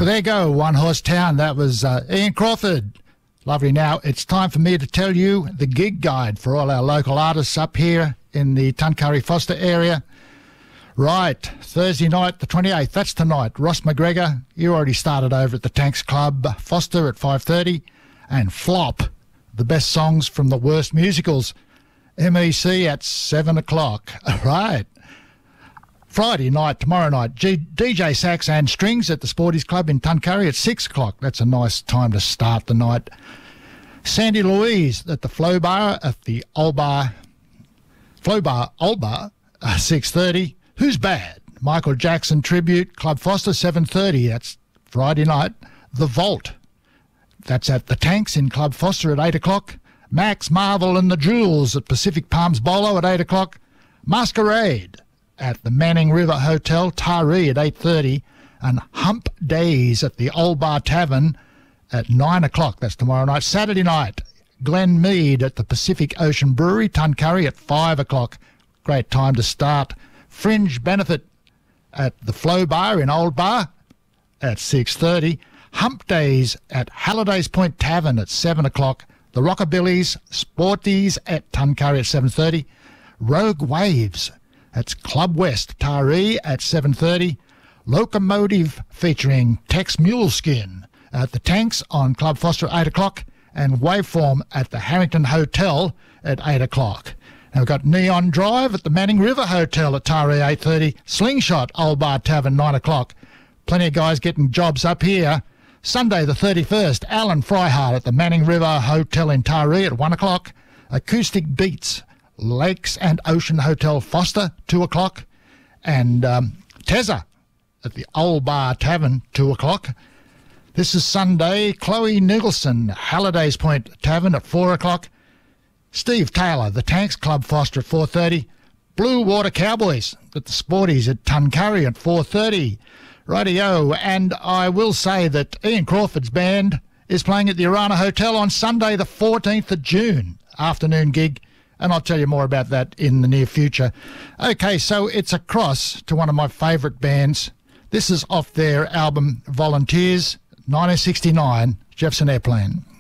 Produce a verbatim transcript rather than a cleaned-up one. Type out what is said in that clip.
Well, there you go, One Horse Town. That was uh, Ian Crawford. Lovely. Now, it's time for me to tell you the gig guide for all our local artists up here in the Tuncurry Foster area. Right, Thursday night, the twenty-eighth, that's tonight. Ross McGregor, you already started over at the Tanks Club, Foster at five thirty. And Flop, the best songs from the worst musicals, M E C at seven o'clock. All right. Friday night, tomorrow night, G- D J Sax and Strings at the Sporties Club in Tuncurry at six o'clock. That's a nice time to start the night. Sandy Louise at the Flow Bar at the Old Bar, Flow Bar, Old Bar, uh, six thirty. Who's Bad? Michael Jackson Tribute, Club Foster, seven thirty. That's Friday night. The Vault. That's at the Tanks in Club Foster at eight o'clock. Max Marvel and the Jewels at Pacific Palms Bolo at eight o'clock. Masquerade at the Manning River Hotel, Taree at eight thirty. And Hump Days at the Old Bar Tavern at nine o'clock. That's tomorrow night. Saturday night, Glen Mead at the Pacific Ocean Brewery, Tuncurry at five o'clock. Great time to start. Fringe Benefit at the Flow Bar in Old Bar at six thirty. Hump Days at Halliday's Point Tavern at seven o'clock. The Rockabillys, Sporties at Tuncurry at seven thirty. Rogue Waves, that's Club West, Taree at seven thirty. Locomotive featuring Tex Muleskin at the Tanks on Club Foster at eight o'clock. And Waveform at the Harrington Hotel at eight o'clock. Now we've got Neon Drive at the Manning River Hotel at Taree, eight thirty. Slingshot, Old Bar Tavern, nine o'clock. Plenty of guys getting jobs up here. Sunday the thirty-first, Alan Fryhart at the Manning River Hotel in Taree at one o'clock. Acoustic Beats, Lakes and Ocean Hotel Foster, two o'clock. And um, Tezza at the Old Bar Tavern, two o'clock. This is Sunday, Chloe Nicholson, Halliday's Point Tavern at four o'clock. Steve Taylor, the Tanks Club Foster at four thirty. Blue Water Cowboys at the Sporties at Tuncurry at four thirty. Rightio, and I will say that Ian Crawford's band is playing at the Arana Hotel on Sunday the fourteenth of June, afternoon gig, and I'll tell you more about that in the near future. Okay, so it's across to one of my favourite bands. This is off their album Volunteers, nineteen sixty-nine, Jefferson Airplane.